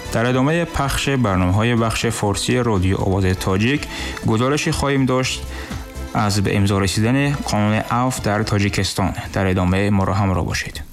در ادامه پخش برنامه‌های بخش فارسی رادیو آواز تاجیک گزارشی خواهیم داشت از به امضا رسیدن قانون عفو در تاجیکستان. در ادامه ما را همراه باشید.